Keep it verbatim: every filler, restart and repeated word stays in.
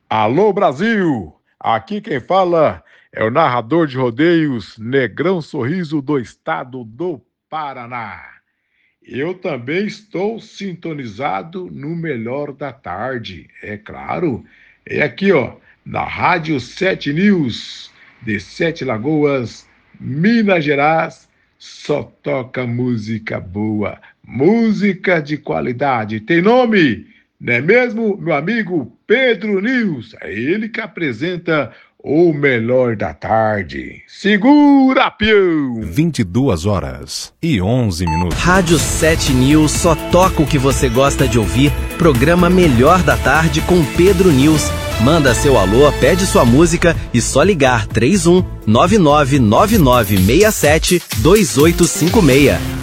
Alô Brasil, aqui quem fala é o narrador de rodeios Negrão Sorriso do estado do Paraná. Eu também estou sintonizado no Melhor da Tarde, é claro. É aqui, ó, na Rádio Sete News, de Sete Lagoas, Minas Gerais, só toca música boa, música de qualidade. Tem nome? Não é mesmo, meu amigo Pedro News? É ele que apresenta o Melhor da Tarde. Segura, peão! vinte e duas horas e onze minutos. Rádio Sete News só toca o que você gosta de ouvir. Programa Melhor da Tarde com Pedro News. Manda seu alô, pede sua música e só ligar três um nove nove nove nove seis sete dois oito cinco seis.